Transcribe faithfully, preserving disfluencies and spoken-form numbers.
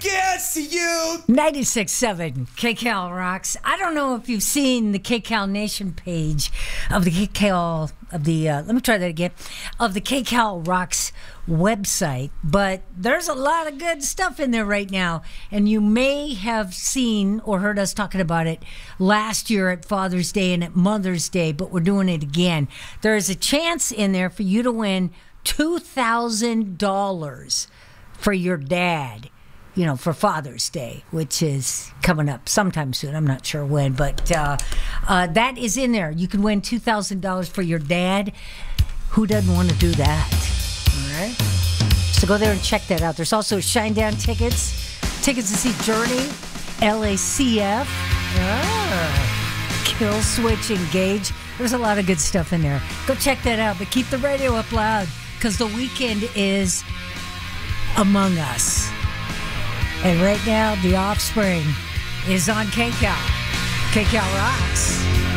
against you. ninety-six point seven K C A L Rocks. I don't know if you've seen the K C A L Nation page of the K C A L, of the, uh, let me try that again, of the K C A L Rocks website, but there's a lot of good stuff in there right now, and you may have seen or heard us talking about it last year at Father's Day and at Mother's Day, but we're doing it again. There is a chance in there for you to win two thousand dollars for your dad, you know, for Father's Day, which is coming up sometime soon. I'm not sure when, but uh, uh, that is in there. You can win two thousand dollars for your dad. Who doesn't want to do that? All right. So go there and check that out. There's also Shinedown tickets, tickets to see Journey, L A C F, ah, Kill Switch, Engage. There's a lot of good stuff in there. Go check that out, but keep the radio up loud because the weekend is among us. And right now, The Offspring is on K C A L. K C A L Rocks.